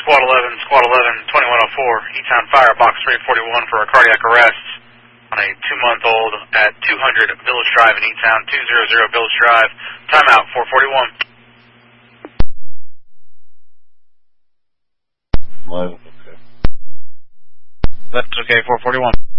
Squad 11, 2104, E-Town Fire, Box 341 for a cardiac arrest on a 2-month-old at 200 Village Drive in E-Town, 200 Village Drive. Timeout, 441. Live, okay. That's okay, 441.